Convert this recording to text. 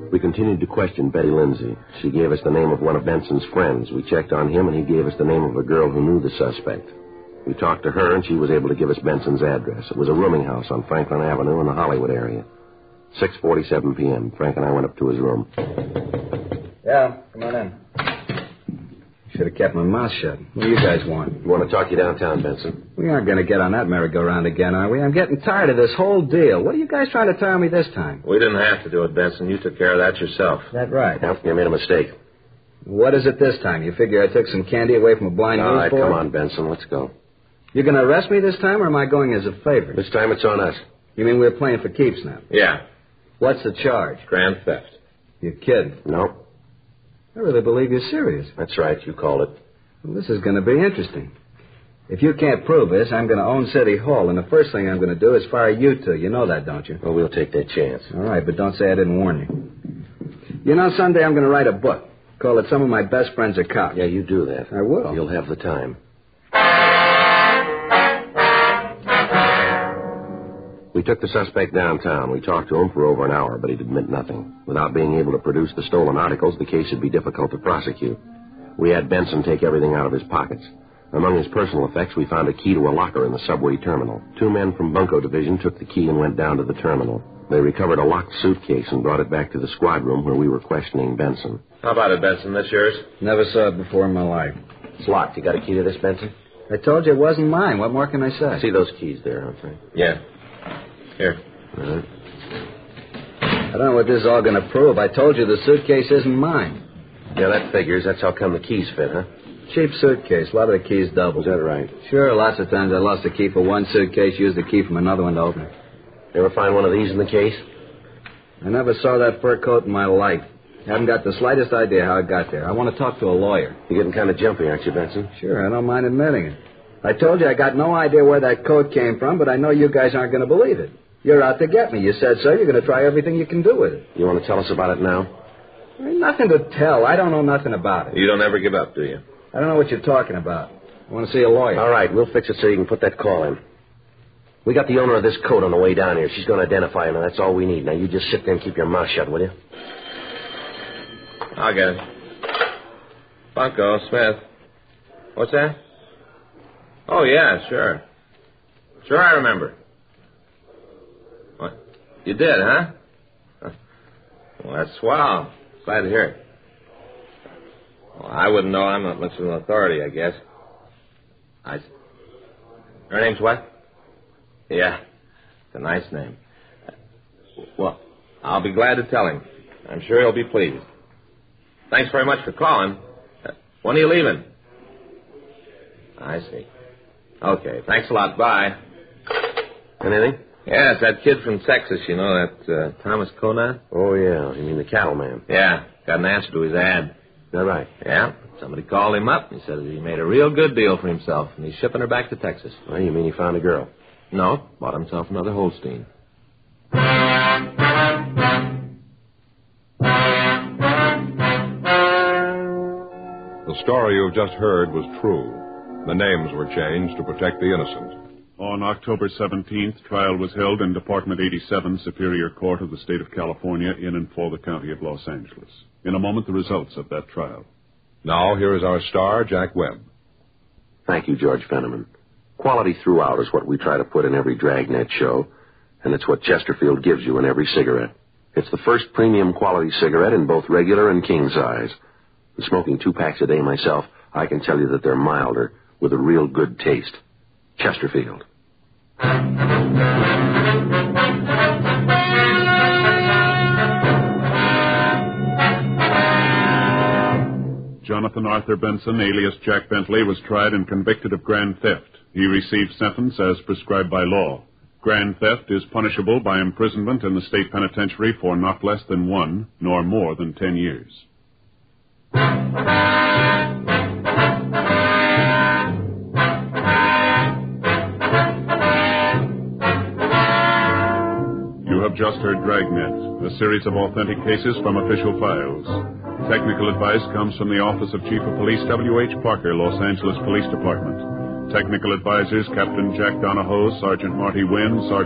We continued to question Betty Lindsay. She gave us the name of one of Benson's friends. We checked on him, and he gave us the name of a girl who knew the suspect. We talked to her, and she was able to give us Benson's address. It was a rooming house on Franklin Avenue in the Hollywood area. 6:47 p.m. Frank and I went up to his room. Yeah, come on in. Should have kept my mouth shut. What do you guys want? We want to talk you downtown, Benson. We aren't going to get on that merry-go-round again, are we? I'm getting tired of this whole deal. What are you guys trying to tell me this time? We didn't have to do it, Benson. You took care of that yourself. That right? Yeah, you made a mistake. What is it this time? You figure I took some candy away from a blind All right, newsboy? come on, Benson. Let's go. You're going to arrest me this time, or am I going as a favor? This time it's on us. You mean we're playing for keeps now? Yeah. What's the charge? Grand theft. You're kidding. No. I really believe you're serious. That's right. You called it. Well, this is going to be interesting. If you can't prove this, I'm going to own City Hall, and the first thing I'm going to do is fire you two. You know that, don't you? Well, we'll take that chance. All right, but don't say I didn't warn you. You know, someday I'm going to write a book. Call it Some of My Best Friends Are Cops. Yeah, you do that. I will. You'll have the time. We took the suspect downtown. We talked to him for over an hour, but he'd admit nothing. Without being able to produce the stolen articles, the case would be difficult to prosecute. We had Benson take everything out of his pockets. Among his personal effects, we found a key to a locker in the subway terminal. 2 men from Bunko Division took the key and went down to the terminal. They recovered a locked suitcase and brought it back to the squad room where we were questioning Benson. How about it, Benson? This yours? Never saw it before in my life. It's locked. You got a key to this, Benson? I told you it wasn't mine. What more can I say? See those keys there, huh, Frank? Yeah. Here. All right. I don't know what this is all going to prove. I told you the suitcase isn't mine. Yeah, that figures. That's how come the keys fit, huh? Cheap suitcase. A lot of the keys double. Is that right? Sure, lots of times I lost a key for one suitcase, used the key from another one to open it. You ever find one of these in the case? I never saw that fur coat in my life. Haven't got the slightest idea how it got there. I want to talk to a lawyer. You're getting kind of jumpy, aren't you, Benson? Sure, I don't mind admitting it. I told you I got no idea where that coat came from, but I know you guys aren't going to believe it. You're out to get me. You said so. You're going to try everything you can do with it. You want to tell us about it now? There's nothing to tell. I don't know nothing about it. You don't ever give up, do you? I don't know what you're talking about. I want to see a lawyer. All right, we'll fix it so you can put that call in. We got the owner of this coat on the way down here. She's going to identify him, and that's all we need. Now, you just sit there and keep your mouth shut, will you? I'll get it. Bunko, Smith. What's that? Oh, yeah, sure. Sure, I remember. What? You did, huh? Well, that's swell. Glad to hear it. Well, I wouldn't know. I'm not much of an authority, I guess. Her name's what? Yeah, it's a nice name. Well, I'll be glad to tell him. I'm sure he'll be pleased. Thanks very much for calling. When are you leaving? I see. Okay, thanks a lot. Bye. Anything? Yeah, it's that kid from Texas, you know, that Thomas Conant. Oh, yeah. You mean the cattleman? Yeah, got an answer to his ad. Is that right? Yeah, somebody called him up and he said that he made a real good deal for himself, and he's shipping her back to Texas. Well, you mean he found a girl? No, bought himself another Holstein. The story you've just heard was true. The names were changed to protect the innocent. On October 17th, trial was held in Department 87, Superior Court of the State of California, in and for the County of Los Angeles. In a moment, the results of that trial. Now, here is our star, Jack Webb. Thank you, George Fenneman. Quality throughout is what we try to put in every Dragnet show, and it's what Chesterfield gives you in every cigarette. It's the first premium quality cigarette in both regular and king size. And smoking 2 packs a day myself, I can tell you that they're milder, with a real good taste. Chesterfield. Jonathan Arthur Benson, alias Jack Bentley, was tried and convicted of grand theft. He received sentence as prescribed by law. Grand theft is punishable by imprisonment in the state penitentiary for not less than 1, nor more than 10 years. You have just heard Dragnet, a series of authentic cases from official files. Technical advice comes from the Office of Chief of Police W.H. Parker, Los Angeles Police Department. Technical advisors Captain Jack Donahoe, Sergeant Marty Wynn, Sergeant